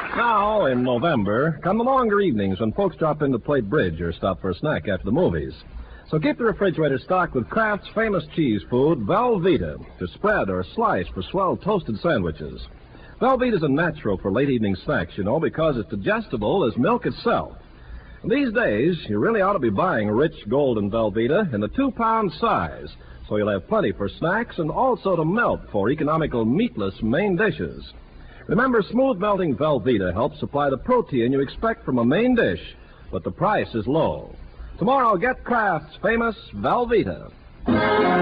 Now, in November, come the longer evenings when folks drop in to play bridge or stop for a snack after the movies. So keep the refrigerator stocked with Kraft's famous cheese food, Velveeta, to spread or slice for swell toasted sandwiches. Velveeta's a natural for late evening snacks, because it's digestible as milk itself. And these days, you really ought to be buying rich golden Velveeta in the 2-pound size, so you'll have plenty for snacks and also to melt for economical meatless main dishes. Remember, smooth-melting Velveeta helps supply the protein you expect from a main dish, but the price is low. Tomorrow, get Kraft's famous Velveeta.